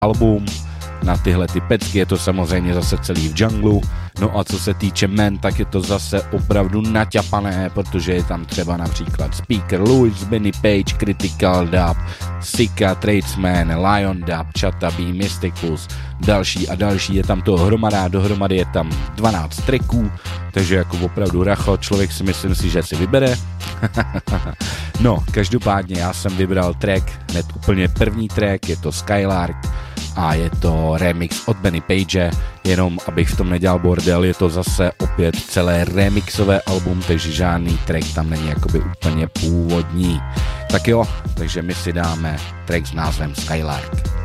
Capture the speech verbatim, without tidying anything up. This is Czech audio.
album. Na tyhle ty pecky je to samozřejmě zase celý v junglu. No a co se týče men, tak je to zase opravdu naťapané, protože je tam třeba například Speaker Lewis, Benny Page, Critical Dub, Sika, Tradesman, Lion Dub, Chata B, Mysticus, další a další, je tam toho hromada, dohromady je tam dvanáct tracků, takže jako opravdu racho, člověk si myslím si, že si vybere. No, každopádně já jsem vybral track, hned úplně první track, je to Skylark, a je to remix od Benny Page, jenom abych v tom nedělal bordel, je to zase opět celé remixové album, takže žádný track tam není jakoby úplně původní. Tak jo, takže my si dáme track s názvem Skylark.